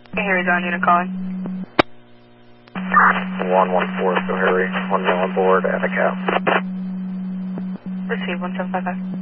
Hey, Harry's on unit calling. 114, so Harry, 1 male on board and a cap. Receive 1755.